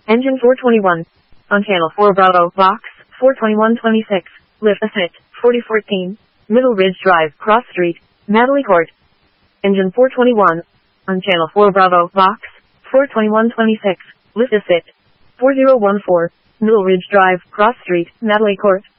Engine 421. On Channel 4 Bravo, Box 42126. Lift Assist 4014. Middle Ridge Drive, Cross Street, Natalie Court. Engine 421. On Channel 4 Bravo, Box 42126. Lift Assist 4014. Middle Ridge Drive, Cross Street, Natalie Court.